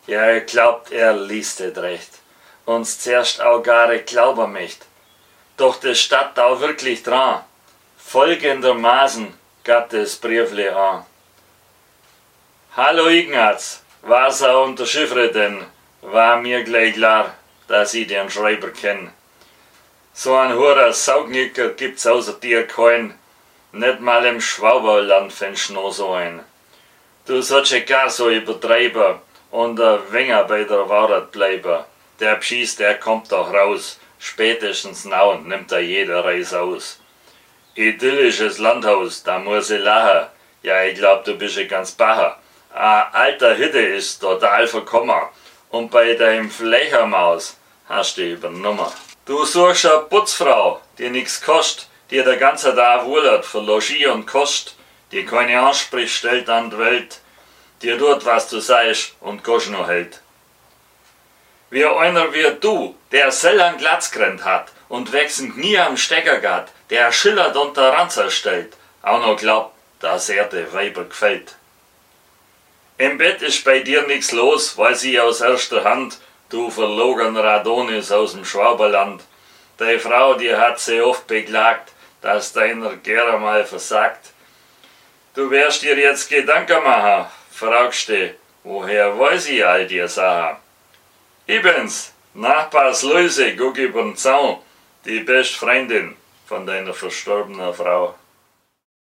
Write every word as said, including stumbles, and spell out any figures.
Ja, er glaubt, er liest et recht. Uns zuerst auch gar glauben möcht. Doch das statt auch wirklich dran. Folgendermaßen gatt das Briefle an. Hallo Ignaz, was er unterschiffre denn? War mir gleich klar, dass ich den Schreiber kenn. So ein hoher Saugnicker gibt's außer dir kein, nicht mal im Schwaberland findest noch so ein. Du sollst ja gar so übertreiben und ein wenger bei der Wahrheit bleiben. Der Pschieß, der kommt doch raus, spätestens now nimmt er jeder Reis aus. Idyllisches Landhaus, da muss ich lachen, ja ich glaub du bist ja ganz bacher. A alter Hütte ist total verkommen und bei deinem Flächermaus hast du übernommen. Du suchst eine Putzfrau, die nix kostet, die der ganze Tag wohlert für Logis und Kost, die keine Ansprich stellt an die Welt, die tut was du sagst und Gosch noch hält. Wie einer wie du, der selten Glatzgrenz hat und wechselnd nie am Stecker geht, der schillert und der Ranzer stellt, auch noch glaubt, dass er de Weiber gefällt. Im Bett ist bei dir nix los, weiß ich aus erster Hand, du verlogener Adonis aus dem Schwaberland. Deine Frau, die hat sie oft beklagt, dass deiner gerne mal versagt. Du wirst dir jetzt Gedanken machen, fragst du, woher weiß ich all die Sachen? Ich bin's, Nachbars Luise, guck übern Zaun, die beste Freundin von deiner verstorbenen Frau.